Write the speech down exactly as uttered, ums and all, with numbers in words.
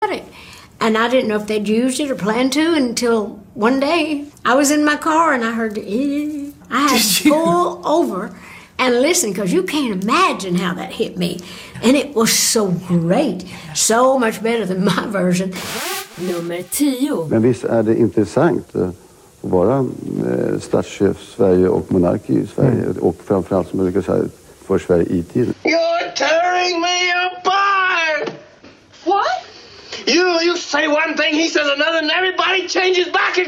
about it. And I didn't know if they'd used it or planned to until one day I was in my car and I heard the eh. I had to pull over and listen because you can't imagine how that hit me. And it was so great. So much better than my version. Nummer tio. Men visst är det intressant att vara eh, statschef Sverige och monark i Sverige. Mm. Och framförallt som jag brukar säga för Sverige i tiden. You're tearing me apart! What? You, you say one thing, he says another, and everybody changes back again.